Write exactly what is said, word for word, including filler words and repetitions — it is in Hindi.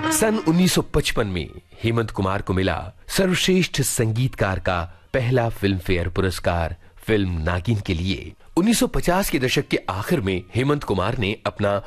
सन उन्नीस सौ पचपन में हेमंत कुमार को मिला सर्वश्रेष्ठ संगीतकार का पहला फिल्म फेयर पुरस्कार फिल्म नागिन के लिए। उन्नीस सौ पचास के दशक के आखिर में हेमंत कुमार ने अपना